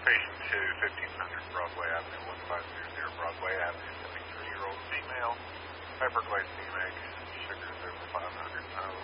Patient 2, 1500 Broadway Avenue, 1500 Broadway Avenue, 73-year-old female, hyperglycemic, sugars over 500, no